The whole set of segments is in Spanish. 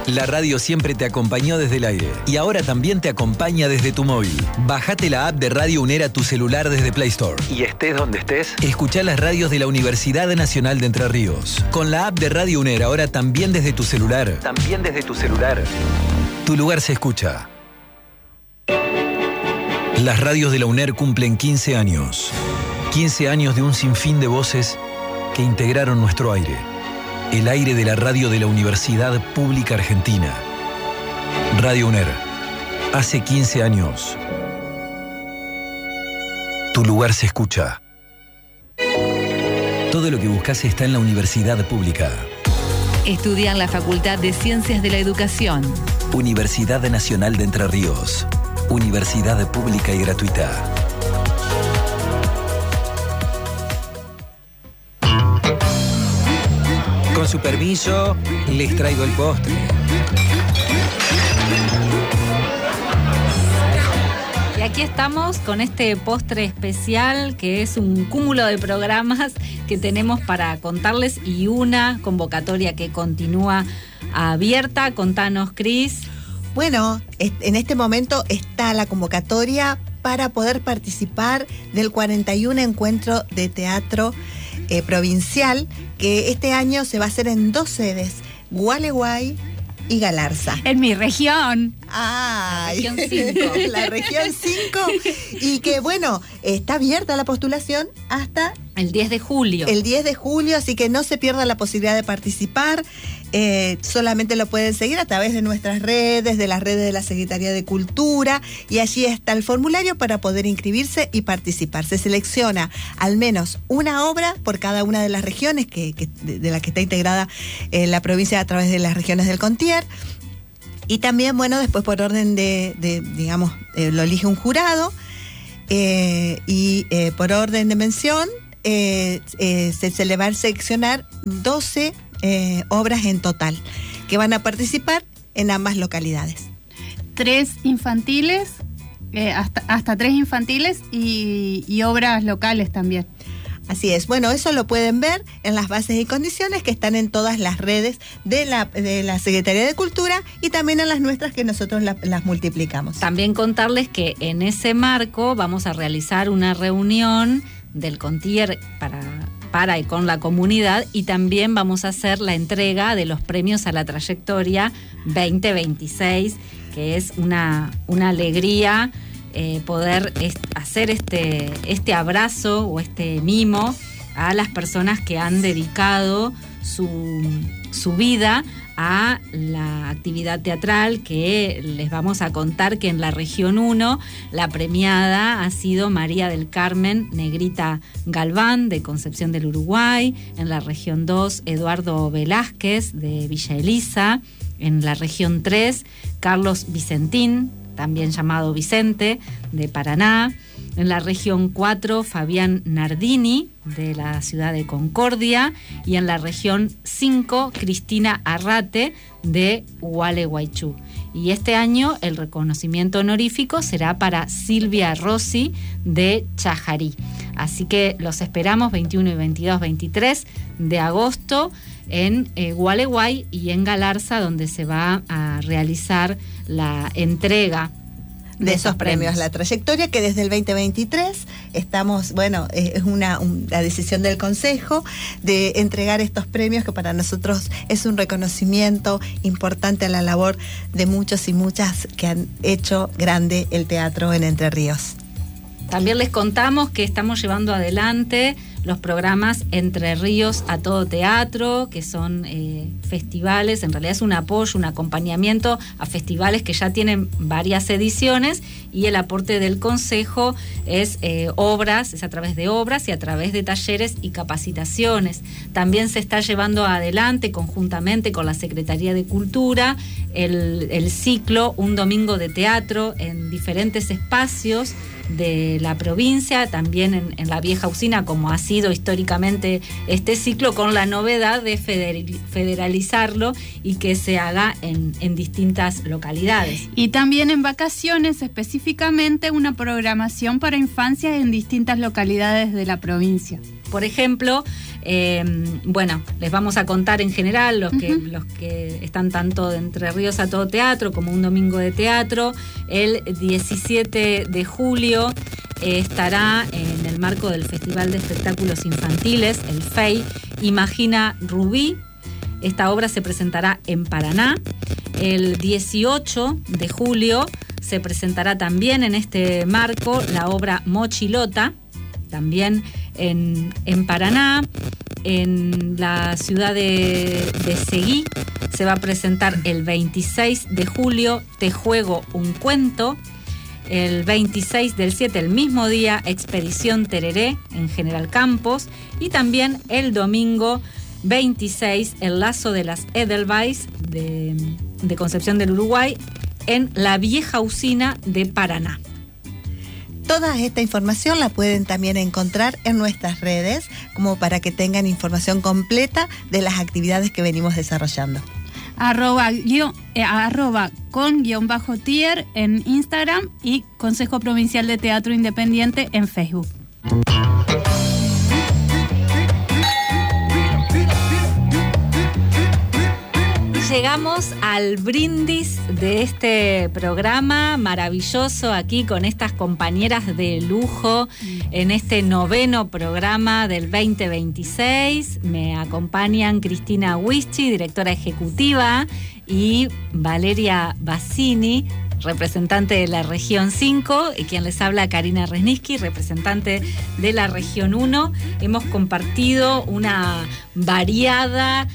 La radio siempre te acompañó desde el aire y ahora también te acompaña desde tu móvil. Bajate la app de Radio UNER a tu celular desde Play Store. Y estés donde estés, escuchá las radios de la Universidad Nacional de Entre Ríos. Con la app de Radio UNER ahora también desde tu celular. Tu lugar se escucha. Las radios de la UNER cumplen 15 años. 15 años de un sinfín de voces que integraron nuestro aire. El aire de la radio de la Universidad Pública Argentina. Radio UNER. Hace 15 años. Tu lugar se escucha. Todo lo que buscas está en la Universidad Pública. Estudia en la Facultad de Ciencias de la Educación. Universidad Nacional de Entre Ríos. Universidad pública y gratuita. Con su permiso, les traigo el postre. Y aquí estamos con este postre especial que es un cúmulo de programas que tenemos para contarles y una convocatoria que continúa abierta. Contanos, Cris. Bueno, en este momento está la convocatoria para poder participar del 41 Encuentro de Teatro Provincial, que este año se va a hacer en 2 sedes, Gualeguay y Galarza. En mi región. ¡Ay! La región 5. La región 5. Y que bueno, está abierta la postulación hasta el 10 de julio. El 10 de julio, así que no se pierda la posibilidad de participar. Solamente lo pueden seguir a través de nuestras redes, de las redes de la Secretaría de Cultura, y allí está el formulario para poder inscribirse y participar. Se selecciona al menos una obra por cada una de las regiones de la que está integrada la provincia a través de las regiones del CONTIER. Y también, bueno, después por orden digamos, lo elige un jurado y por orden de mención se le va a seleccionar 12 obras en total que van a participar en ambas localidades. 3 infantiles, hasta 3 infantiles y obras locales también. Así es. Bueno, eso lo pueden ver en las bases y condiciones que están en todas las redes de la Secretaría de Cultura y también en las nuestras que nosotros las multiplicamos. También contarles que en ese marco vamos a realizar una reunión del CONTIER para y con la comunidad, y también vamos a hacer la entrega de los premios a la trayectoria 2026, que es una alegría poder hacer este abrazo o este mimo a las personas que han dedicado su vida a la actividad teatral, que les vamos a contar que en la región 1 la premiada ha sido María del Carmen Negrita Galván de Concepción del Uruguay, en la región 2 Eduardo Velázquez de Villa Elisa, en la región 3 Carlos Vicentín, también llamado Vicente, de Paraná, en la región 4 Fabián Nardini de la ciudad de Concordia, y en la región 5 Cristina Arrate de Gualeguaychú. Y este año el reconocimiento honorífico será para Silvia Rossi de Chajarí. Así que los esperamos 21 y 22, 23 de agosto en Gualeguay y en Galarza, donde se va a realizar la entrega de esos premios. La trayectoria, que desde el 2023 estamos, bueno, es la decisión del Consejo de entregar estos premios, que para nosotros es un reconocimiento importante a la labor de muchos y muchas que han hecho grande el teatro en Entre Ríos. También les contamos que estamos llevando adelante los programas Entre Ríos a Todo Teatro, que son festivales, en realidad es un apoyo, un acompañamiento a festivales que ya tienen varias ediciones, y el aporte del Consejo es es a través de obras y a través de talleres y capacitaciones. También se está llevando adelante conjuntamente con la Secretaría de Cultura el ciclo Un Domingo de Teatro en diferentes espacios de la provincia, también en la vieja usina, como ha sido históricamente este ciclo, con la novedad de federalizarlo y que se haga en distintas localidades. Y también en vacaciones, específicamente una programación para infancias en distintas localidades de la provincia. por ejemplo, bueno, les vamos a contar en general los que están tanto de Entre Ríos a Todo Teatro como Un Domingo de Teatro. El 17 de julio estará en el marco del Festival de Espectáculos Infantiles, el FEI, Imagina Rubí. Esta obra se presentará en Paraná. El 18 de julio se presentará también en este marco la obra Mochilota, también en Paraná. En la ciudad de Seguí se va a presentar el 26 de julio Te Juego un Cuento. El 26 del 7, el mismo día, Expedición Tereré en General Campos. Y también el domingo 26, El Lazo de las Edelweiss de Concepción del Uruguay en la Vieja Usina de Paraná. Toda esta información la pueden también encontrar en nuestras redes, como para que tengan información completa de las actividades que venimos desarrollando. @con_tier en Instagram y Consejo Provincial de Teatro Independiente en Facebook. Llegamos al brindis de este programa maravilloso, aquí con estas compañeras de lujo en este 9º programa del 2026. Me acompañan Cristina Wischi, directora ejecutiva, y Valeria Bassini, representante de la región 5, y quien les habla, Karina Resniski, representante de la región 1. Hemos compartido una variada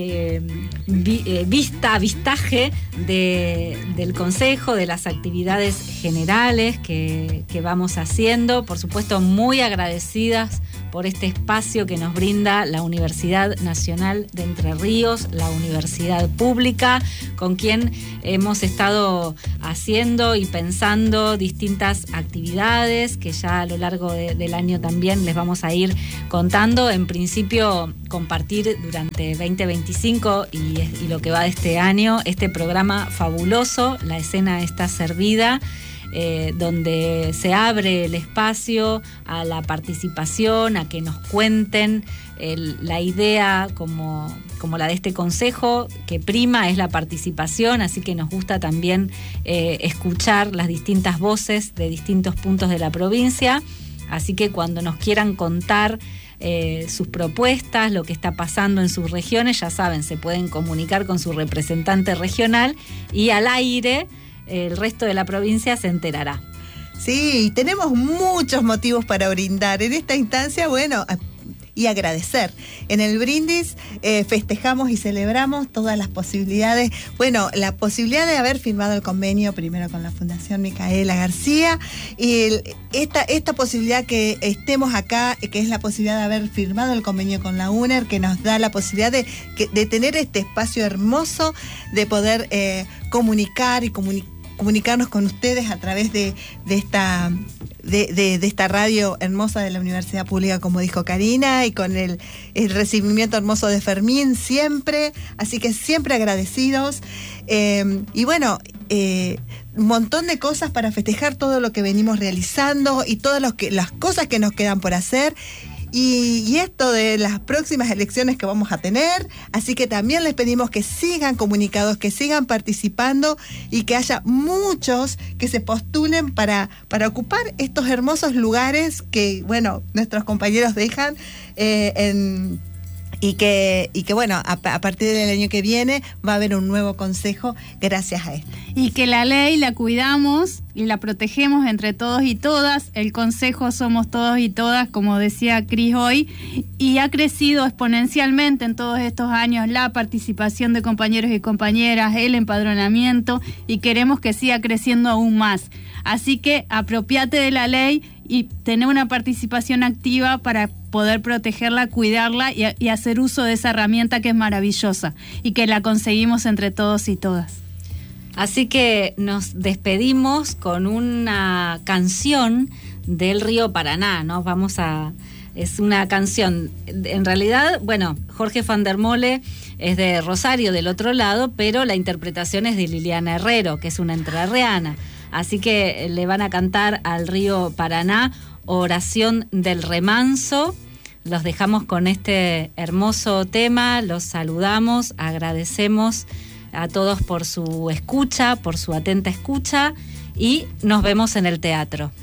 vistaje del Consejo, de las actividades generales que vamos haciendo. Por supuesto, muy agradecidas por este espacio que nos brinda la Universidad Nacional de Entre Ríos, la universidad pública, con quien hemos estado haciendo y pensando distintas actividades que ya a lo largo del año también les vamos a ir contando. En principio, compartir durante 2025 y lo que va de este año, este programa fabuloso, La Escena Está Servida, donde se abre el espacio a la participación, a que nos cuenten. La idea como la de este consejo, que prima, es la participación, así que nos gusta también escuchar las distintas voces de distintos puntos de la provincia. Así que cuando nos quieran contar sus propuestas, lo que está pasando en sus regiones, ya saben, se pueden comunicar con su representante regional y al aire el resto de la provincia se enterará. Sí, tenemos muchos motivos para brindar. En esta instancia, bueno, y agradecer. En el brindis festejamos y celebramos todas las posibilidades. Bueno, la posibilidad de haber firmado el convenio primero con la Fundación Micaela García, y esta posibilidad que estemos acá, que es la posibilidad de haber firmado el convenio con la UNER, que nos da la posibilidad de tener este espacio hermoso, de poder comunicar y comunicarnos con ustedes a través de esta radio hermosa de la Universidad Pública, como dijo Karina, y con el recibimiento hermoso de Fermín siempre, así que siempre agradecidos. Y bueno, un montón de cosas para festejar todo lo que venimos realizando y todas las cosas que nos quedan por hacer. Y esto de las próximas elecciones que vamos a tener, así que también les pedimos que sigan comunicados, que sigan participando y que haya muchos que se postulen para ocupar estos hermosos lugares que, bueno, nuestros compañeros dejan y que bueno, a partir del año que viene va a haber un nuevo consejo gracias a esto. Y que la ley la cuidamos y la protegemos entre todos y todas. El consejo somos todos y todas, como decía Cris hoy, y ha crecido exponencialmente en todos estos años la participación de compañeros y compañeras, el empadronamiento, y queremos que siga creciendo aún más. Así que apropiate de la ley y tener una participación activa para poder protegerla, cuidarla y hacer uso de esa herramienta que es maravillosa y que la conseguimos entre todos y todas. Así que nos despedimos con una canción del río Paraná, ¿no? Es una canción, en realidad, bueno, Jorge van der Mole es de Rosario, del otro lado, pero la interpretación es de Liliana Herrero, que es una entrerriana. Así que le van a cantar al río Paraná Oración del Remanso, los dejamos con este hermoso tema, los saludamos, agradecemos a todos por su escucha, por su atenta escucha y nos vemos en el teatro.